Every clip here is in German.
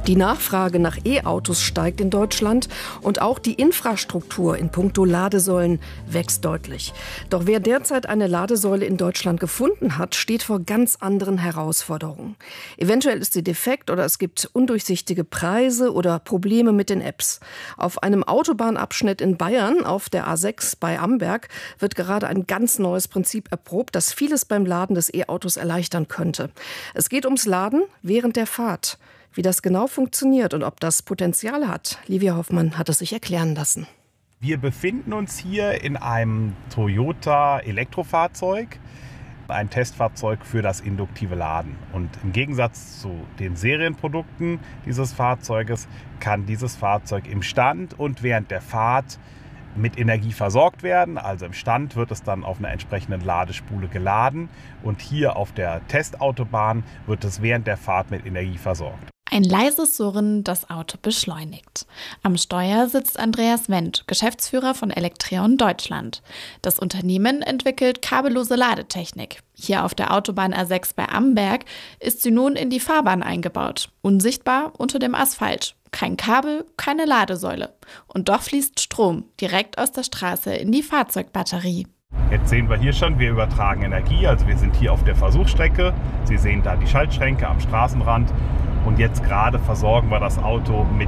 Die Nachfrage nach E-Autos steigt in Deutschland und auch die Infrastruktur in puncto Ladesäulen wächst deutlich. Doch wer derzeit eine Ladesäule in Deutschland gefunden hat, steht vor ganz anderen Herausforderungen. Eventuell ist sie defekt oder es gibt undurchsichtige Preise oder Probleme mit den Apps. Auf einem Autobahnabschnitt in Bayern, auf der A6 bei Amberg, wird gerade ein ganz neues Prinzip erprobt, das vieles beim Laden des E-Autos erleichtern könnte. Es geht ums Laden während der Fahrt. Wie das genau funktioniert und ob das Potenzial hat, Livia Hoffmann hat es sich erklären lassen. Wir befinden uns hier in einem Toyota Elektrofahrzeug, ein Testfahrzeug für das induktive Laden. Und im Gegensatz zu den Serienprodukten dieses Fahrzeuges kann dieses Fahrzeug im Stand und während der Fahrt mit Energie versorgt werden. Also im Stand wird es dann auf einer entsprechenden Ladespule geladen und hier auf der Testautobahn wird es während der Fahrt mit Energie versorgt. Ein leises Surren, das Auto beschleunigt. Am Steuer sitzt Andreas Wendt, Geschäftsführer von Electreon Deutschland. Das Unternehmen entwickelt kabellose Ladetechnik. Hier auf der Autobahn A6 bei Amberg ist sie nun in die Fahrbahn eingebaut, unsichtbar unter dem Asphalt. Kein Kabel, keine Ladesäule. Und doch fließt Strom direkt aus der Straße in die Fahrzeugbatterie. Jetzt sehen wir hier schon, wir übertragen Energie, also wir sind hier auf der Versuchsstrecke. Sie sehen da die Schaltschränke am Straßenrand. Und jetzt gerade versorgen wir das Auto mit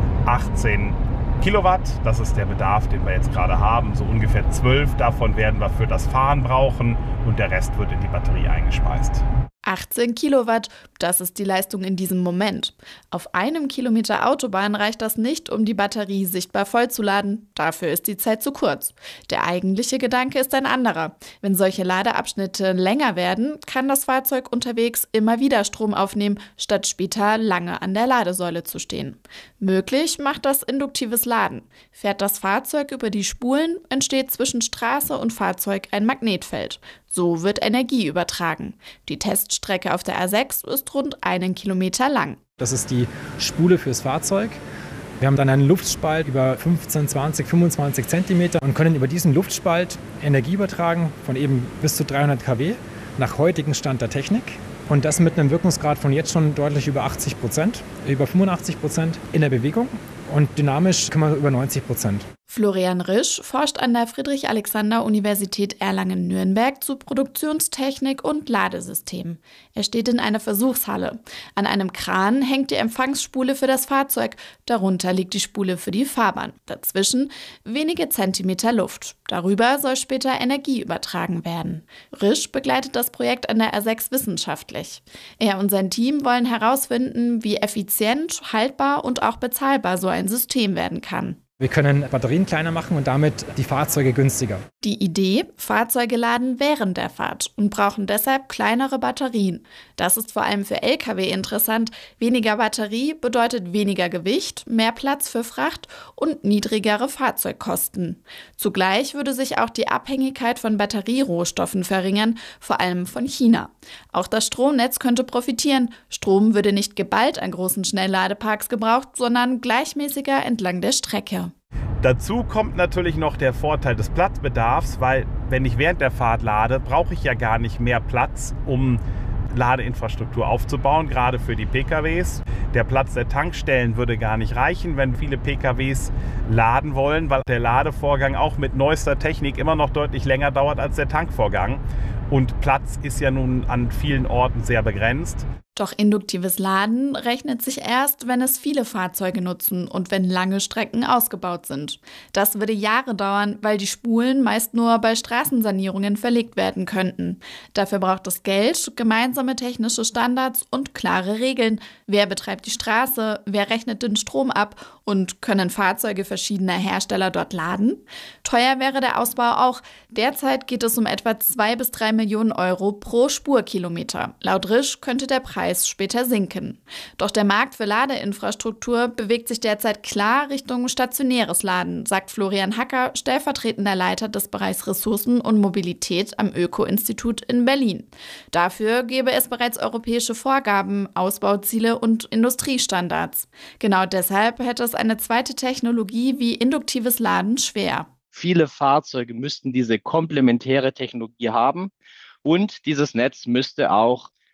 18 Kilowatt. Das ist der Bedarf, den wir jetzt gerade haben. So ungefähr 12 davon werden wir für das Fahren brauchen und der Rest wird in die Batterie eingespeist. 18 Kilowatt, das ist die Leistung in diesem Moment. Auf einem Kilometer Autobahn reicht das nicht, um die Batterie sichtbar vollzuladen. Dafür ist die Zeit zu kurz. Der eigentliche Gedanke ist ein anderer. Wenn solche Ladeabschnitte länger werden, kann das Fahrzeug unterwegs immer wieder Strom aufnehmen, statt später lange an der Ladesäule zu stehen. Möglich macht das induktives Laden. Fährt das Fahrzeug über die Spulen, entsteht zwischen Straße und Fahrzeug ein Magnetfeld. So wird Energie übertragen. Die Teststrecke auf der A6 ist rund 1 Kilometer lang. Das ist die Spule fürs Fahrzeug. Wir haben dann einen Luftspalt über 15, 20, 25 Zentimeter und können über diesen Luftspalt Energie übertragen von eben bis zu 300 kW nach heutigem Stand der Technik. Und das mit einem Wirkungsgrad von jetzt schon deutlich über 80%, über 85% in der Bewegung und dynamisch kann man über 90%. Florian Risch forscht an der Friedrich-Alexander-Universität Erlangen-Nürnberg zu Produktionstechnik und Ladesystemen. Er steht in einer Versuchshalle. An einem Kran hängt die Empfangsspule für das Fahrzeug, darunter liegt die Spule für die Fahrbahn. Dazwischen wenige Zentimeter Luft. Darüber soll später Energie übertragen werden. Risch begleitet das Projekt an der A6 wissenschaftlich. Er und sein Team wollen herausfinden, wie effizient, haltbar und auch bezahlbar so ein System werden kann. Wir können Batterien kleiner machen und damit die Fahrzeuge günstiger. Die Idee, Fahrzeuge laden während der Fahrt und brauchen deshalb kleinere Batterien. Das ist vor allem für Lkw interessant. Weniger Batterie bedeutet weniger Gewicht, mehr Platz für Fracht und niedrigere Fahrzeugkosten. Zugleich würde sich auch die Abhängigkeit von Batterierohstoffen verringern, vor allem von China. Auch das Stromnetz könnte profitieren. Strom würde nicht geballt an großen Schnellladeparks gebraucht, sondern gleichmäßiger entlang der Strecke. Dazu kommt natürlich noch der Vorteil des Platzbedarfs, weil wenn ich während der Fahrt lade, brauche ich ja gar nicht mehr Platz, um Ladeinfrastruktur aufzubauen, gerade für die PKWs. Der Platz der Tankstellen würde gar nicht reichen, wenn viele PKWs laden wollen, weil der Ladevorgang auch mit neuester Technik immer noch deutlich länger dauert als der Tankvorgang. Und Platz ist ja nun an vielen Orten sehr begrenzt. Doch induktives Laden rechnet sich erst, wenn es viele Fahrzeuge nutzen und wenn lange Strecken ausgebaut sind. Das würde Jahre dauern, weil die Spulen meist nur bei Straßensanierungen verlegt werden könnten. Dafür braucht es Geld, gemeinsame technische Standards und klare Regeln. Wer betreibt die Straße, wer rechnet den Strom ab und können Fahrzeuge verschiedener Hersteller dort laden? Teuer wäre der Ausbau auch. Derzeit geht es um etwa 2 bis 3 Millionen Euro pro Spurkilometer. Laut Risch könnte der Preis später sinken. Doch der Markt für Ladeinfrastruktur bewegt sich derzeit klar Richtung stationäres Laden, sagt Florian Hacker, stellvertretender Leiter des Bereichs Ressourcen und Mobilität am Öko-Institut in Berlin. Dafür gäbe es bereits europäische Vorgaben, Ausbauziele und Industriestandards. Genau deshalb hätte es eine zweite Technologie wie induktives Laden schwer. Viele Fahrzeuge müssten diese komplementäre Technologie haben und dieses Netz müsste auch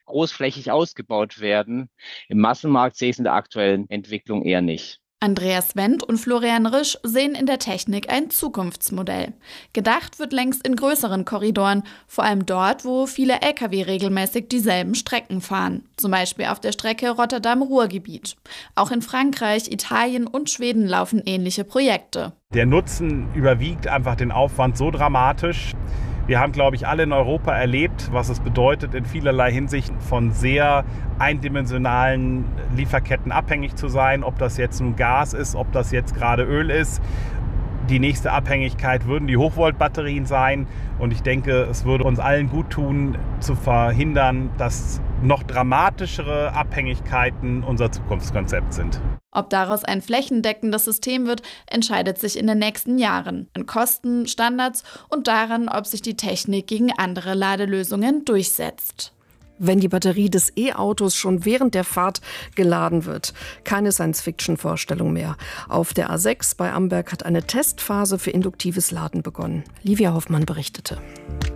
großflächig ausgebaut werden. Im Massenmarkt sehe ich es in der aktuellen Entwicklung eher nicht. Andreas Wendt und Florian Risch sehen in der Technik ein Zukunftsmodell. Gedacht wird längst in größeren Korridoren, vor allem dort, wo viele Lkw regelmäßig dieselben Strecken fahren, zum Beispiel auf der Strecke Rotterdam-Ruhrgebiet. Auch in Frankreich, Italien und Schweden laufen ähnliche Projekte. Der Nutzen überwiegt einfach den Aufwand so dramatisch. Wir haben, glaube ich, alle in Europa erlebt, was es bedeutet, in vielerlei Hinsicht von sehr eindimensionalen Lieferketten abhängig zu sein. Ob das jetzt nun Gas ist, ob das jetzt gerade Öl ist. Die nächste Abhängigkeit würden die Hochvoltbatterien sein. Und ich denke, es würde uns allen gut tun, zu verhindern, dass noch dramatischere Abhängigkeiten unser Zukunftskonzept sind. Ob daraus ein flächendeckendes System wird, entscheidet sich in den nächsten Jahren. An Kosten, Standards und daran, ob sich die Technik gegen andere Ladelösungen durchsetzt. Wenn die Batterie des E-Autos schon während der Fahrt geladen wird. Keine Science-Fiction-Vorstellung mehr. Auf der A6 bei Amberg hat eine Testphase für induktives Laden begonnen. Livia Hoffmann berichtete.